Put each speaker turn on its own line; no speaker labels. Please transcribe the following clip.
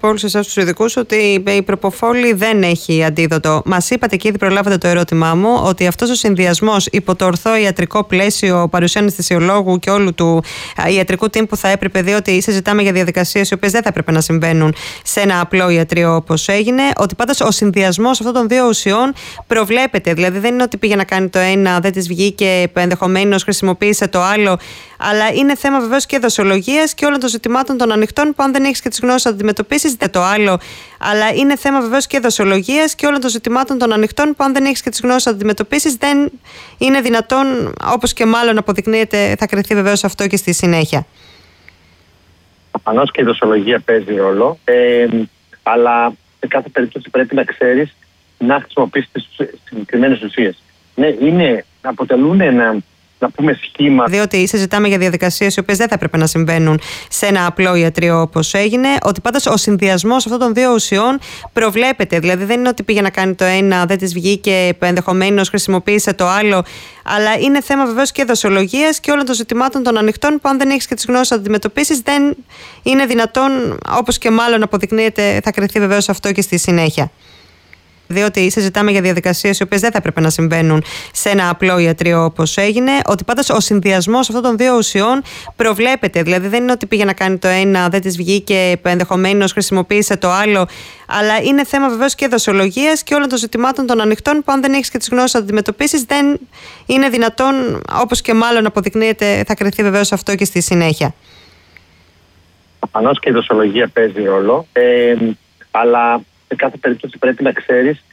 Όλους εσάς τους ειδικούς ότι η προποφόλη δεν έχει αντίδοτο. Μας είπατε και ήδη προλάβατε το ερώτημά μου ότι αυτός ο συνδυασμός υπό το ορθό ιατρικό πλαίσιο παρουσία αναισθησιολόγου και όλου του ιατρικού team που θα έπρεπε, διότι συζητάμε για διαδικασίες οι οποίες δεν θα έπρεπε να συμβαίνουν σε ένα απλό ιατρείο όπως έγινε, ότι πάντως ο συνδυασμός αυτών των δύο ουσιών προβλέπεται. Δηλαδή δεν είναι ότι πήγε να κάνει το ένα, δεν της βγήκε, ενδεχομένως χρησιμοποίησε το άλλο, αλλά είναι θέμα βεβαίως και δοσολογίας και όλων των ζητημάτων των ανοιχτών που αν δεν έχεις και τις γνώσεις να αντιμετωπίσεις το άλλο, αλλά είναι θέμα βεβαίως και δοσολογίας και όλων των ζητημάτων των ανοιχτών που αν δεν έχεις και τις γνώσεις να αντιμετωπίσεις δεν είναι δυνατόν, όπως και μάλλον αποδεικνύεται θα κριθεί βεβαίως αυτό και στη συνέχεια.
Προφανώς και η δοσολογία παίζει ρόλο, αλλά σε κάθε περίπτωση πρέπει να ξέρεις να χρησιμοποιήσεις τις συγκεκριμένες ουσίες. Ναι, αποτελούν ένα, να πούμε, σχήμα.
Διότι συζητάμε για διαδικασίες οι οποίες δεν θα έπρεπε να συμβαίνουν σε ένα απλό ιατρείο όπως έγινε, ότι πάντως ο συνδυασμός αυτών των δύο ουσιών προβλέπεται. Δηλαδή δεν είναι ότι πήγε να κάνει το ένα, δεν της βγήκε, ενδεχομένως χρησιμοποίησε το άλλο, αλλά είναι θέμα βεβαίως και δοσολογίας και όλων των ζητημάτων των ανοιχτών που αν δεν έχεις και τις γνώσεις να αντιμετωπίσεις δεν είναι δυνατόν, όπως και μάλλον αποδεικνύεται θα κριθεί βεβαίως αυτό και στη συνέχεια. Διότι συζητάμε για διαδικασίες οι οποίες δεν θα έπρεπε να συμβαίνουν σε ένα απλό ιατρείο όπως έγινε, ότι πάντως ο συνδυασμός αυτών των δύο ουσιών προβλέπεται. Δηλαδή δεν είναι ότι πήγε να κάνει το ένα, δεν της βγήκε, ενδεχομένως χρησιμοποίησε το άλλο, αλλά είναι θέμα βεβαίως και δοσολογίας και όλων των ζητημάτων των ανοιχτών που αν δεν έχεις και τις γνώσεις να αντιμετωπίσεις δεν είναι δυνατόν, όπως και μάλλον αποδεικνύεται θα κριθεί βεβαίως αυτό και στη συνέχεια.
Προφανώς και η δοσολογία παίζει ρόλο, αλλά σε κάθε περίπτωση πρέπει να ξέρεις